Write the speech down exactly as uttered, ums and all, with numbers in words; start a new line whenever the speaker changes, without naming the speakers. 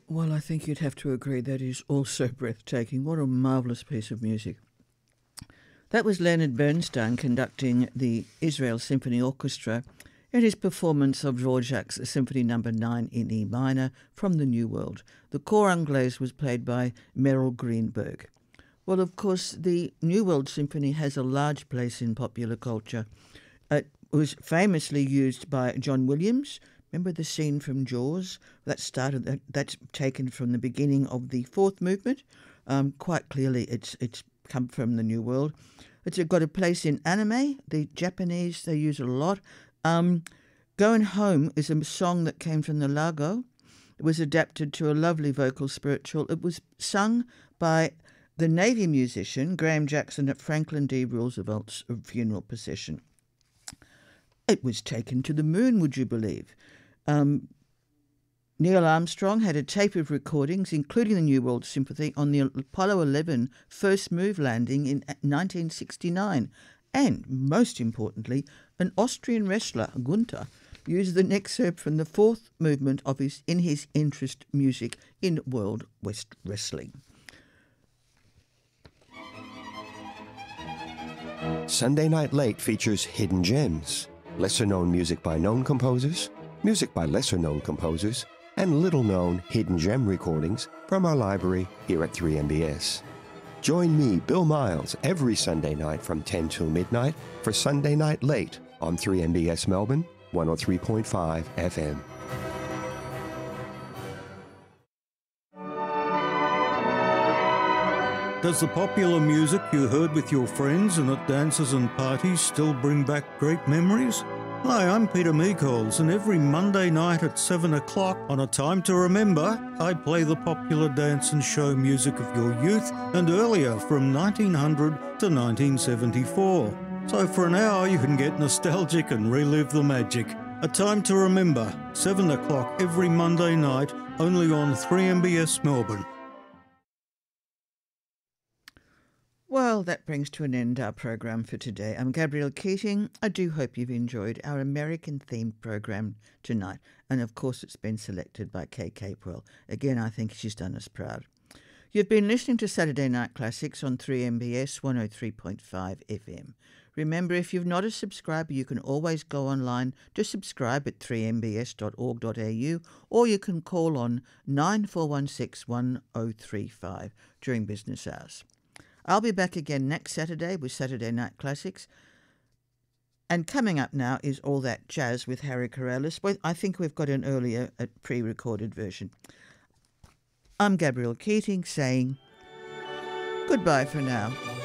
Well, I think you'd have to agree that is also breathtaking. What a marvellous piece of music. That was Leonard Bernstein conducting the Israel Symphony Orchestra in his performance of Dvorak's Symphony Number nine in E minor from the New World. The Cor Anglaise was played by Merrill Greenberg. Well, of course, the New World Symphony has a large place in popular culture. It was famously used by John Williams. Remember the scene from Jaws? That started. That, that's taken from the beginning of the fourth movement. Um, quite clearly, it's it's come from the New World. It's got a place in anime. The Japanese, they use it a lot. Um, Going Home is a song that came from the Largo. It was adapted to a lovely vocal spiritual. It was sung by the Navy musician Graham Jackson at Franklin D. Roosevelt's funeral procession. It was taken to the moon, would you believe? Um, Neil Armstrong had a tape of recordings, including the New World Symphony, on the Apollo eleven first move landing in nineteen sixty-nine. And, most importantly, an Austrian wrestler, Gunther, used an excerpt from the fourth movement of his in his interest music in World West Wrestling.
Sunday Night Late features hidden gems, lesser-known music by known composers, music by lesser-known composers, and little-known hidden gem recordings from our library here at three M B S. Join me, Bill Miles, every Sunday night from ten till midnight for Sunday Night Late on three M B S Melbourne, one oh three point five F M.
Does the popular music you heard with your friends and at dances and parties still bring back great memories? Hi, I'm Peter Meekols, and every Monday night at seven o'clock on A Time to Remember, I play the popular dance and show music of your youth and earlier from nineteen hundred to nineteen seventy-four. So for an hour you can get nostalgic and relive the magic. A Time to Remember, seven o'clock every Monday night, only on three M B S Melbourne.
Well, that brings to an end our program for today. I'm Gabrielle Keating. I do hope you've enjoyed our American-themed program tonight. And, of course, it's been selected by Kay Capewell. Again, I think she's done us proud. You've been listening to Saturday Night Classics on three M B S one oh three point five F M. Remember, if you're not a subscriber, you can always go online to subscribe at three m b s dot org dot a u, or you can call on nine four one six one oh three five during business hours. I'll be back again next Saturday with Saturday Night Classics. And coming up now is All That Jazz with Harry Corrales. Well, I think we've got an earlier uh, pre-recorded version. I'm Gabrielle Keating saying goodbye for now.